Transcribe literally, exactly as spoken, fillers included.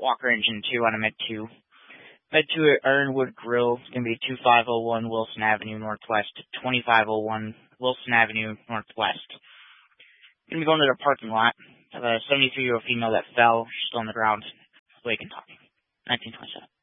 Walker Engine two on a Med two. Med two at Ironwood Grill is going to be twenty-five oh one Wilson Avenue Northwest, twenty-five oh one Wilson Avenue Northwest. Going to be going to the parking lot. I have a seventy-three-year-old female that fell. She's still on the ground. Awake and talking. nineteen twenty-seven.